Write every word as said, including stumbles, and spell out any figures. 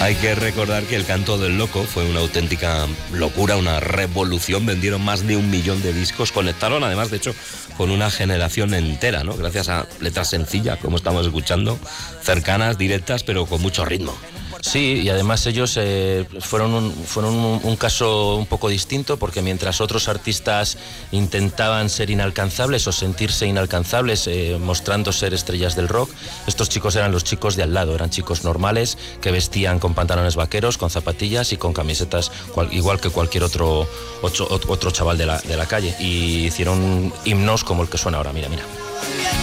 Hay que recordar que El Canto del Loco fue una auténtica locura, una revolución. Vendieron más de un millón de discos. Conectaron, además, de hecho, con una generación entera, ¿no? Gracias a letras sencillas, como estamos escuchando, cercanas, directas, pero con mucho ritmo. Sí, y además ellos eh, fueron, un, fueron un, un caso un poco distinto, porque mientras otros artistas intentaban ser inalcanzables o sentirse inalcanzables eh, mostrando ser estrellas del rock, estos chicos eran los chicos de al lado, eran chicos normales que vestían con pantalones vaqueros, con zapatillas y con camisetas cual, igual que cualquier otro, otro, otro chaval de la, de la calle, y hicieron himnos como el que suena ahora, mira, mira.